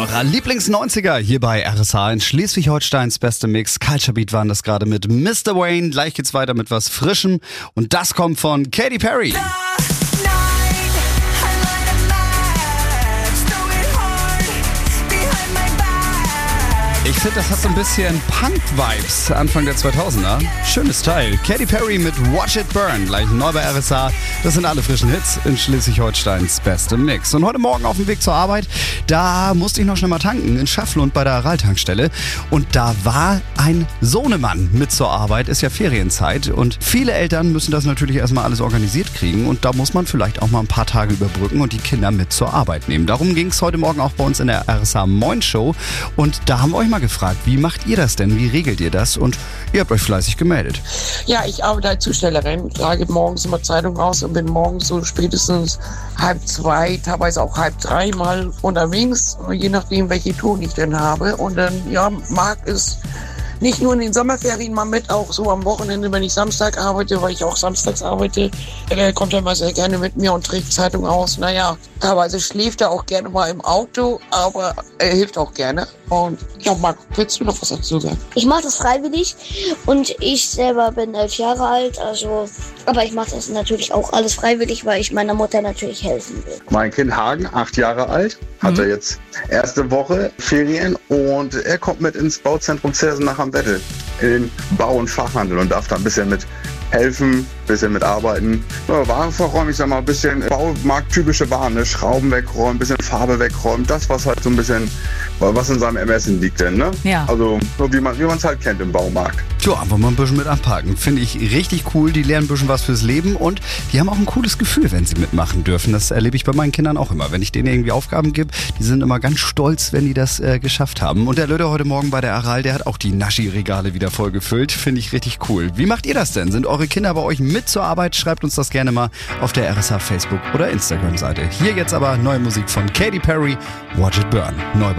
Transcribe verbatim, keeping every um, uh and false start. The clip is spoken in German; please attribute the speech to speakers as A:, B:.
A: Eurer Lieblings-neunziger hier bei R S H in Schleswig-Holsteins beste Mix. Culture Beat waren das gerade mit Mister Wayne. Gleich geht's weiter mit was Frischem. Und das kommt von Katy Perry. Ich finde, das hat so ein bisschen Punk-Vibes Anfang der zweitausender. Schönes Teil. Katy Perry mit Watch It Burn. Gleich neu bei R S H. Das sind alle frischen Hits in Schleswig-Holsteins beste Mix. Und heute Morgen auf dem Weg zur Arbeit, da musste ich noch schnell mal tanken in Schafflund bei der Aral-Tankstelle. Und da war ein Sohnemann mit zur Arbeit. Ist ja Ferienzeit. Und viele Eltern müssen das natürlich erstmal alles organisiert kriegen. Und da muss man vielleicht auch mal ein paar Tage überbrücken und die Kinder mit zur Arbeit nehmen. Darum ging es heute Morgen auch bei uns in der R S H Moin Show. Und da haben wir euch mal gefragt, wie macht ihr das denn? Wie regelt ihr das? Und ihr habt euch fleißig gemeldet.
B: Ja, ich arbeite als Zustellerin, trage morgens immer Zeitung aus und bin morgens so spätestens halb zwei, teilweise auch halb drei mal unterwegs, je nachdem, welche Tour ich denn habe. Und dann, ja, mag es nicht nur in den Sommerferien mal mit, auch so am Wochenende, wenn ich Samstag arbeite, weil ich auch samstags arbeite, er kommt er mal sehr gerne mit mir und trägt Zeitung aus. Naja, teilweise schläft er auch gerne mal im Auto, aber er hilft auch gerne. Und ja, Marc, willst du noch was dazu sagen?
C: Ich mache das freiwillig und ich selber bin elf Jahre alt, also, aber ich mache das natürlich auch alles freiwillig, weil ich meiner Mutter natürlich helfen will.
D: Mein Kind Hagen, acht Jahre alt, hat mhm. er jetzt erste Woche Ferien und er kommt mit ins Bauzentrum Zersenach am Vettel in den Bau- und Fachhandel und darf da ein bisschen mit helfen, ein bisschen mitarbeiten. Ja, Waren verräumen, ich sag mal, ein bisschen baumarkttypische Waren, ne? Schrauben wegräumen, ein bisschen Farbe wegräumen, das, was halt so ein bisschen, was in seinem Ermessen liegt denn, ne?
E: Ja.
D: Also, so wie man wie man es halt kennt im Baumarkt.
A: Tja, einfach mal ein bisschen mit anpacken. Finde ich richtig cool. Die lernen ein bisschen was fürs Leben und die haben auch ein cooles Gefühl, wenn sie mitmachen dürfen. Das erlebe ich bei meinen Kindern auch immer. Wenn ich denen irgendwie Aufgaben gebe, die sind immer ganz stolz, wenn die das äh, geschafft haben. Und der Löder heute Morgen bei der Aral, der hat auch die Naschi-Regale wieder voll gefüllt. Finde ich richtig cool. Wie macht ihr das denn? Sind eure Kinder bei euch mit zur Arbeit? Schreibt uns das gerne mal auf der R S H Facebook- oder Instagram-Seite. Hier jetzt aber neue Musik von Katy Perry, Watch It Burn. Neu